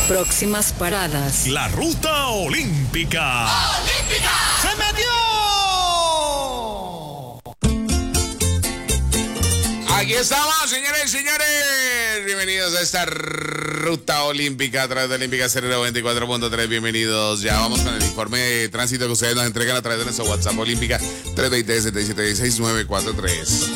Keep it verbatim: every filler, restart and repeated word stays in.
Próximas paradas. La ruta olímpica. ¡Olímpica! ¡Se metió! Aquí estamos, señores y señores. Bienvenidos a esta ruta olímpica a través de Olímpica cero veinticuatro punto tres. Bienvenidos. Ya vamos con el informe de tránsito que ustedes nos entregan a través de nuestro WhatsApp Olímpica tres dos cero, siete siete seis, nueve cuatro tres.